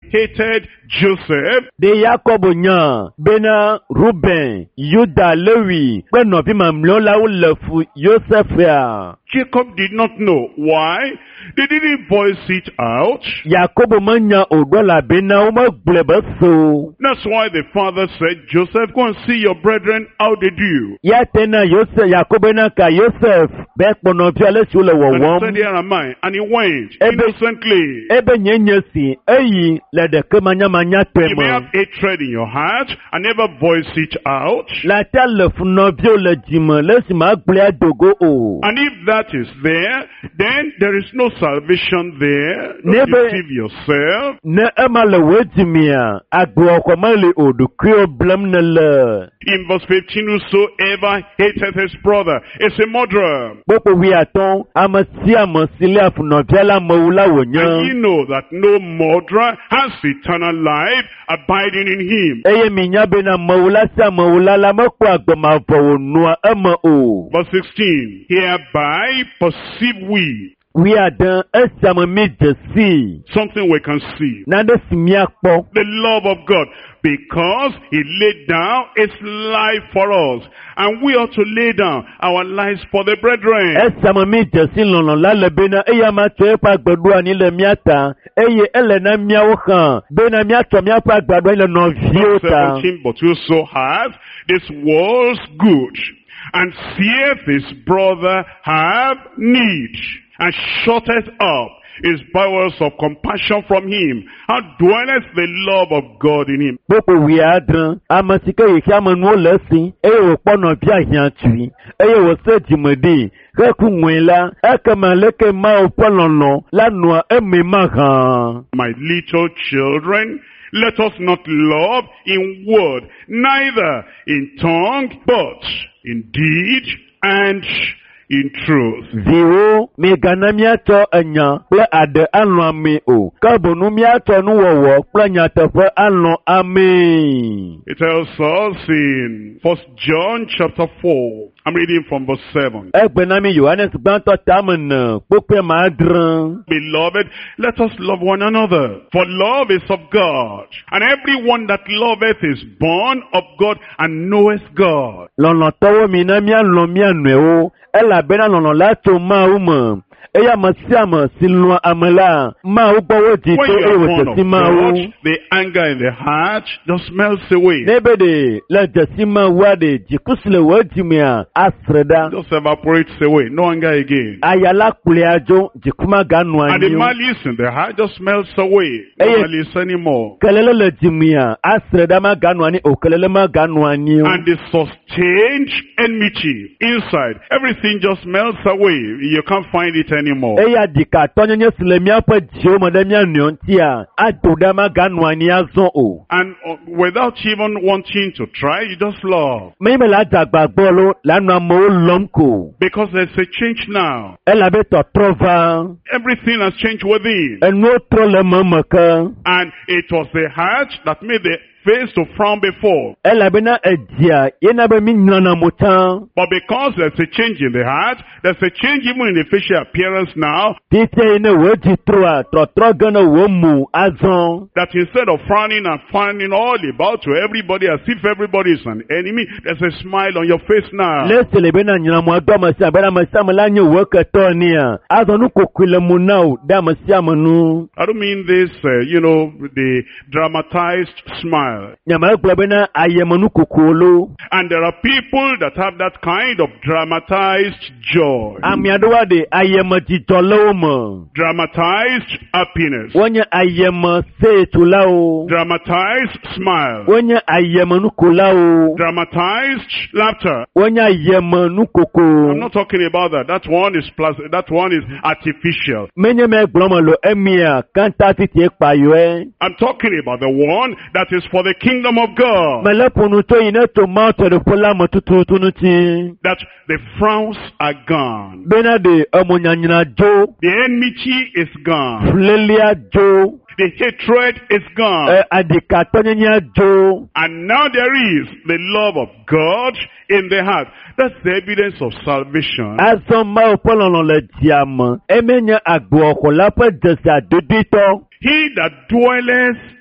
hated Joseph, de Jacob nya bena Ruben Yuda Lewi pe no bi mamlo la wo lefu Joseph ya Jacob did not know. Why? They didn't voice it out. Jacob manya odola bena o ma glebeso. That's why the father said, Joseph, go and see your brethren how they do. Ya tena Joseph Jacob na ka Joseph be pono bi ale si le wo And he wom. said, here am I. And he went Ebe- innocently. Ebe nyenye si eyi le de ke manya You may have tema. hatred in your heart and never voice it out. La ta le funo bi o le jima le si ma gble adogo o. And if that is there, then there is no salvation there. Don't Never- deceive yourself. Ne ema le we jimia agbo ko ma le odu krio blem ne le. In verse 15, whosoever hateth his brother is a murderer. Popo wi aton amasi le afuno bi ala mawula And ye wonya. know that no murderer has eternal life abiding in him. Eye minya bena mawula sa mawula la mako agbema vo onua ema o. Verse 16, hereby perceive we Wi adan esam mi jesi. something we can see. Na de simia kpo. The love of God, because he laid down his life for us, and we ought to lay down our lives for the brethren. Esam mi jesi lono la le bena eya ma to pa gbadua ni le miata. Eye ele na miawo kan. Bena miato mia pa gbadua le no Verse viota. 17, but whoso hath this world's good, and seeth his brother have need, and shutteth up his bowels of compassion from him, how dwelleth the love of God in him? Popo wi adran amasika yi ki amanu lesin eye wo pono bi ahian tui eye wo se jimodi ke ku nwela ekema leke ma o ponono lanu eme magan. My little children, let us not love in word, neither in tongue, but in deed and in truth. Zero megana miato enya ple ade anu ame o kabonu miato nu wowo ple nyatefe anu ame. It tells us in 1 John chapter 4, I'm reading from verse 7. Egbenami Yohanes gbanto tamana pope madran. Beloved, let us love one another, for love is of God. And everyone that loveth is born of God and knoweth God. Lono towo mi na mi alo mi anu o ela bena lono la to ma o mo eya masiama silwa amala ma o gbowo ji When to you e are wo born of se ma o God, the anger in the heart just melts away. nebede la jasima wade jikusle wajimia asreda Just evaporates away. No anger again. ayala kuliajo jikuma ganu And the anyo malice in the heart just melts away. No Hey. malice anymore. kelele le jimia asreda ma ganu ani o kelele ma ganu anyo And the sustained enmity inside, everything just melts away. You can't find it anymore. eya dika tonyenye silemia pa jio modemia niontia adoda ma ganu ani azon o And without even wanting to try, you just love. Mimi la dagba gbolo lanu amo lomko. Because there's a change now. Ela be to trova. Everything has changed within. Enu tro le mamaka. And it was the heart that made the face to frown before. Ela be na edia. Yena be mi nyana mutan. But because there's a change in the heart, there's a change even in the facial appearance now, Tite ine weji troa. Tro gana womu azon. that instead of frowning and frowning all about to everybody as if everybody is an enemy, there's a smile on your face now. Lese le be na nyana mu ado amasi. Be na amasi amelanyo weke to niya. Azon nu kukwile mu nao. Da amasi amanu. I don't mean this, the dramatized smile. Nyama ekule be na ayemanu kukulo. And there are people that have that kind of dramatized joy, Amiadowa de ayemaji tolo mo. dramatized happiness, Wanya ayema se tulao. dramatized smile, Wanya ayema nukulao. dramatized laughter. Wanya ayema I'm nukoko. not talking about that. That one is artificial. Menye me glomalo emia kanta titi ekpayo. I'm talking about the one that is for the kingdom of God. Meleponu to ine to mato de pola matutu tunuti. That the frowns are gone. Bena de amonyanyina jo. The enmity is gone. Flelia jo. The hatred is gone. Adika tonyanya jo. And now there is the love of God in the heart. That's the evidence of salvation. Azon ma opolono le diama. Emenya agbo okola pe desa dodito. He that dwelleth